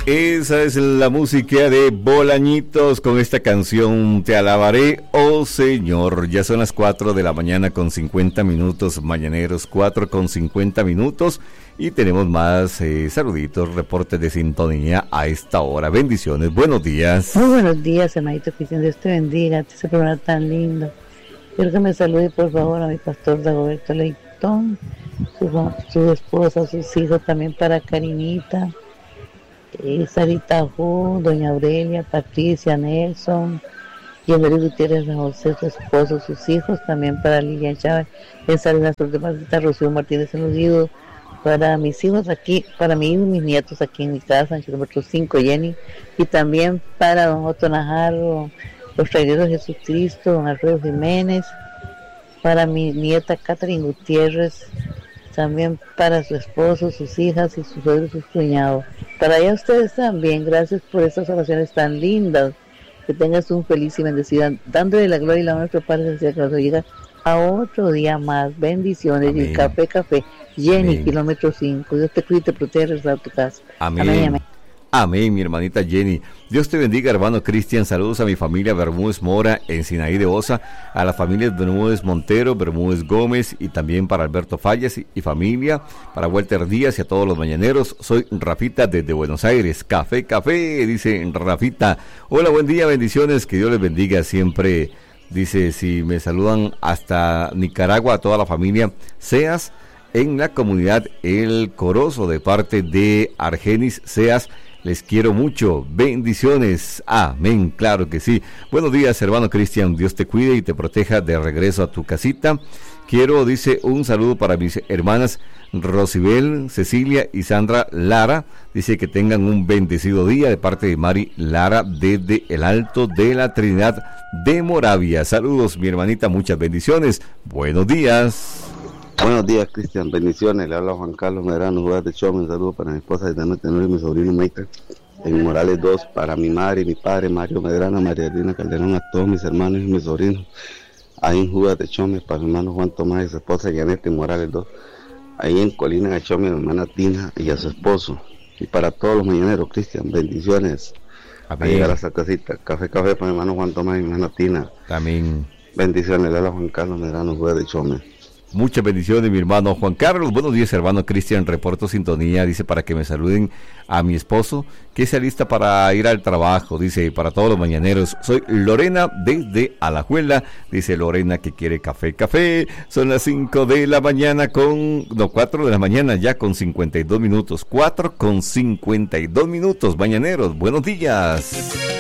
Esa es la música de Bolañitos con esta canción Te alabaré, oh Señor. Ya son las 4 de la mañana con 50 minutos, mañaneros, 4 con 50 minutos. Y tenemos más saluditos, reportes de sintonía a esta hora. Bendiciones, buenos días. Muy buenos días, hermanito Cristian. Dios te bendiga, ese programa tan lindo. Quiero que me salude por favor a mi pastor Dagoberto Leitón, su esposa, sus hijos, también para Karinita, Sarita Ju, doña Aurelia, Patricia, Nelson, y Emery Gutiérrez José, su esposo, sus hijos, también para Lilian Chávez, en Salinas Sur de Martita, Rocío Martínez en Los Guidos, para mis hijos aquí, para mí y mis nietos aquí en mi casa, en kilómetro 5, Jenny, y también para don Otto Najarro, los traileros de Jesucristo, don Alfredo Jiménez, para mi nieta Catherine Gutiérrez, también para su esposo, sus hijas y sus suegros, sus cuñados. Para allá ustedes también, gracias por estas oraciones tan lindas. Que tengas un feliz y bendecido, dándole la gloria y la honra a nuestro Padre que nos llega a otro día más. Bendiciones. Amén. Y café, Jenny, amén. Kilómetro 5. Dios te cuide y te protege, restaura tu casa. Amén. Amén, amén. Amén, mi hermanita Jenny. Dios te bendiga, hermano Cristian. Saludos a mi familia Bermúdez Mora en Sinaí de Osa, a las familias Bermúdez Montero, Bermúdez Gómez y también para Alberto Fallas y familia, para Walter Díaz y a todos los mañaneros. Soy Rafita desde Buenos Aires. Café, dice Rafita. Hola, buen día, bendiciones, que Dios les bendiga siempre. Dice, si me saludan hasta Nicaragua, a toda la familia Seas en la comunidad El Corozo, de parte de Argenis Seas. Les quiero mucho, bendiciones, amén, claro que sí. Buenos días, hermano Cristian, Dios te cuide y te proteja de regreso a tu casita. Quiero, dice, un saludo para mis hermanas Rosibel, Cecilia y Sandra Lara. Dice que tengan un bendecido día de parte de Mari Lara desde el Alto de la Trinidad de Moravia. Saludos, mi hermanita, muchas bendiciones, buenos días. Buenos días, Cristian, bendiciones. Le habla Juan Carlos Medrano, Juárez de Chome. Un saludo para mi esposa Aitana Tenor y mi sobrino Maite en Morales 2, para mi madre y mi padre Mario Medrano, María Elena Calderón, a todos mis hermanos y mis sobrinos ahí en Juárez de Chome, para mi hermano Juan Tomás y su esposa Janet en Morales 2, ahí en Colina de Chome, mi hermana Tina y a su esposo, y para todos los mañaneros, Cristian, bendiciones. A llegar a esa casita, café para mi hermano Juan Tomás y mi hermana Tina. También. Bendiciones. Le habla Juan Carlos Medrano, Juárez de Chome. Muchas bendiciones, mi hermano Juan Carlos. Buenos días, hermano Cristian. Reporto sintonía. Dice para que me saluden a mi esposo, que se alista para ir al trabajo. Dice para todos los mañaneros. Soy Lorena desde Alajuela. Dice Lorena que quiere café. Son las 5 de la mañana 4 de la mañana ya con 52 minutos. 4 con 52 minutos, mañaneros. Buenos días.